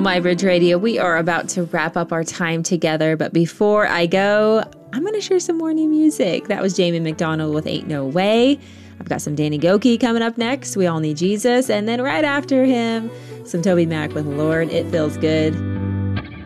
My Bridge Radio. We are about to wrap up our time together, but before I go, I'm going to share some more new music. That was Jamie McDonald with Ain't No Way. I've got some Danny Gokey coming up next. We All Need Jesus. And then right after him, some Toby Mac with Lord, It Feels Good.